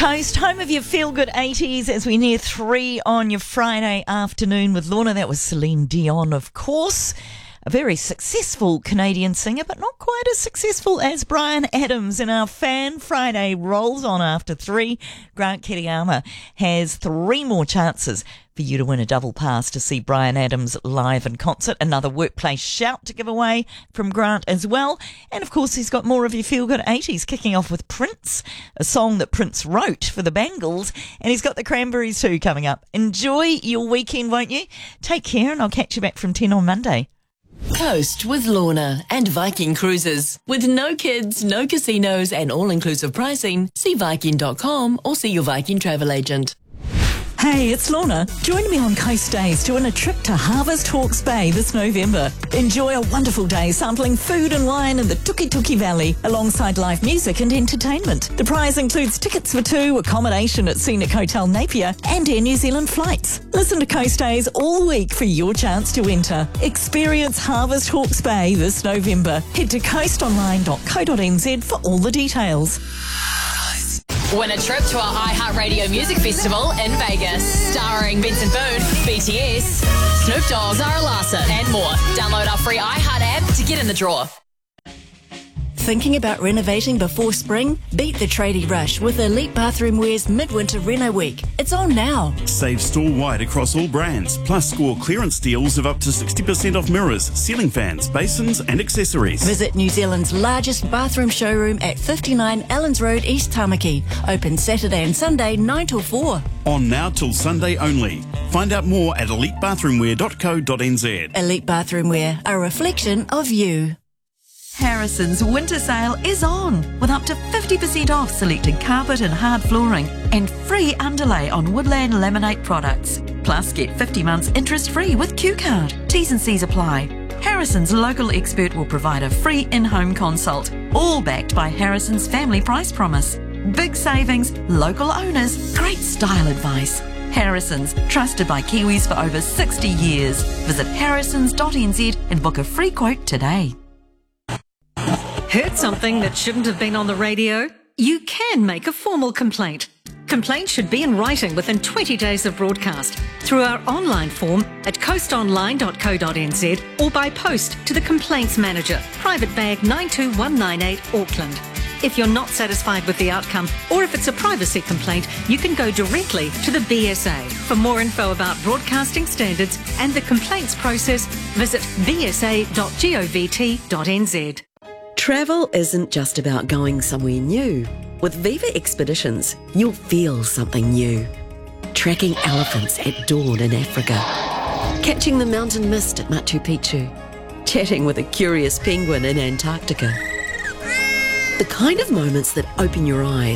Coast, home of your feel-good 80s as we near 3 on your Friday afternoon with Lorna. That was Celine Dion, of course. A very successful Canadian singer, but not quite as successful as Bryan Adams. And our Fan Friday rolls on after 3. Grant Kiriyama has 3 more chances for you to win a double pass to see Bryan Adams live in concert. Another workplace shout to give away from Grant as well. And of course, he's got more of your feel-good 80s, kicking off with Prince, a song that Prince wrote for the Bangles. And he's got the Cranberries too coming up. Enjoy your weekend, won't you? Take care, and I'll catch you back from 10 on Monday. Coast with Lorna and Viking Cruises. With no kids, no casinos and all-inclusive pricing, see Viking.com or see your Viking travel agent. Hey, it's Lorna. Join me on Coast Days to win a trip to Harvest Hawke's Bay this November. Enjoy a wonderful day sampling food and wine in the Tukituki Valley alongside live music and entertainment. The prize includes tickets for 2, accommodation at Scenic Hotel Napier and Air New Zealand flights. Listen to Coast Days all week for your chance to enter. Experience Harvest Hawke's Bay this November. Head to coastonline.co.nz for all the details. Win a trip to our iHeartRadio Music Festival in Vegas, starring Benson Boone, BTS, Snoop Dogg, Zara Larsson, and more. Download our free iHeart app to get in the draw. Thinking about renovating before spring? Beat the tradie rush with Elite Bathroomwear's Midwinter Reno Week. It's on now. Save store-wide across all brands, plus score clearance deals of up to 60% off mirrors, ceiling fans, basins and accessories. Visit New Zealand's largest bathroom showroom at 59 Allens Road, East Tamaki. Open Saturday and Sunday 9 till 4. On now till Sunday only. Find out more at elitebathroomwear.co.nz. Elite Bathroomwear, a reflection of you. Harrison's winter sale is on with up to 50% off selected carpet and hard flooring and free underlay on Woodland Laminate products. Plus, get 50 months interest-free with Q-Card. T's and C's apply. Harrison's local expert will provide a free in-home consult, all backed by Harrison's family price promise. Big savings, local owners, great style advice. Harrison's, trusted by Kiwis for over 60 years. Visit harrisons.nz and book a free quote today. Heard something that shouldn't have been on the radio? You can make a formal complaint. Complaints should be in writing within 20 days of broadcast through our online form at coastonline.co.nz or by post to the Complaints Manager, Private Bag 92198 Auckland. If you're not satisfied with the outcome or if it's a privacy complaint, you can go directly to the BSA. For more info about broadcasting standards and the complaints process, visit bsa.govt.nz. Travel isn't just about going somewhere new. With Viva Expeditions, you'll feel something new. Tracking elephants at dawn in Africa. Catching the mountain mist at Machu Picchu. Chatting with a curious penguin in Antarctica. The kind of moments that open your eyes